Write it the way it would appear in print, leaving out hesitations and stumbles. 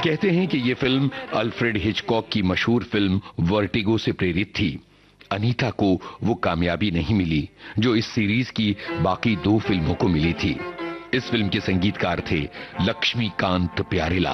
कहते हैं कि यह फिल्म अल्फ्रेड हिचकॉक की मशहूर फिल्म वर्टिगो से प्रेरित थी। अनीता को वो कामयाबी नहीं मिली जो इस सीरीज की बाकी 2 फिल्मों को मिली थी। इस फिल्म के संगीतकार थे लक्ष्मीकांत प्यारेलाल।